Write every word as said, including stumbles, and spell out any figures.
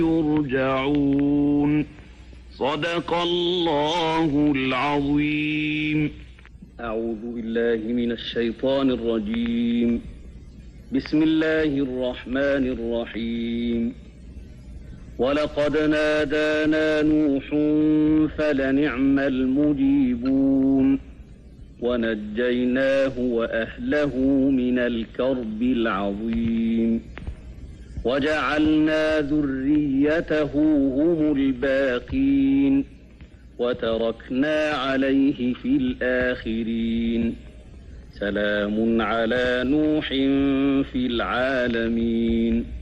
يرجعون. صدق الله العظيم. أعوذ بالله من الشيطان الرجيم. بسم الله الرحمن الرحيم. ولقد نادانا نوح فلنعم المجيبون ونجيناه وأهله من الكرب العظيم وجعلنا ذريته هم الباقين وتركنا عليه في الآخرين. سلام على نوح في العالمين.